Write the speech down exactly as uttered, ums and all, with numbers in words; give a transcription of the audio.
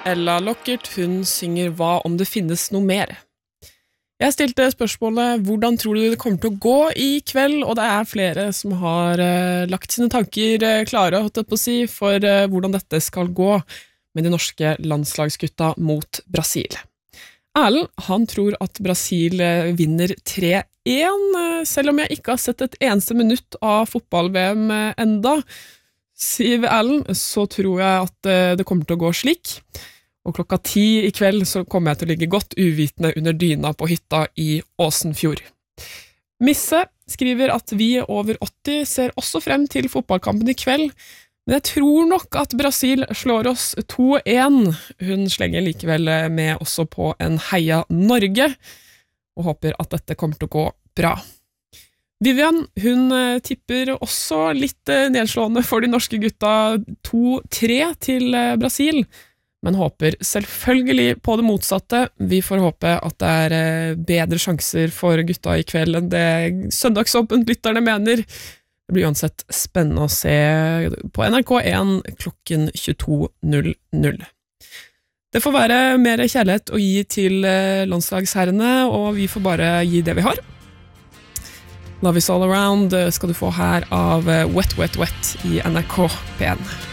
Ella Lockert, hun synger Hva om det finnes noe mer? Jeg stilte spørsmålet hvordan tror du det kommer til å gå i kveld, og det er flere som har eh, lagt sine tanker eh, klare holdt jeg på å si, for eh, hvordan dette skal gå med de norske landslagsgutta mot Brasil. Erlend, han tror at Brasil eh, vinner tre én, eh, selv om jeg ikke har sett et eneste minutt av fotball-V M eh, enda. Sier Erlend, så tror jeg at eh, det kommer til å gå slik. Og klokka ti i kveld så kommer jeg til å ligge godt uvitende under dyna på hytta i Åsenfjord. Misse skriver at vi over åtti ser også frem til fotballkampen i kveld, men jeg tror nok at Brasil slår oss to én. Hun slenger likevel med også på en Heia Norge, og håper at dette kommer til å gå bra. Vivian, hun tipper også litt nedslående for de norske gutta to tre til Brasil, men håper selvfølgelig på det motsatte. Vi får håpe at det er bedre sjanser for gutta i kveld enn det søndagsåpent-lytterne mener. Det blir uansett spennende å se på N R K én klokken tjueto null null. Det får være mer kjærlighet å gi til landslagsherrene, og vi får bare gi det vi har. Love is all around skal du få her av Wet, Wet, Wet i N R K P én.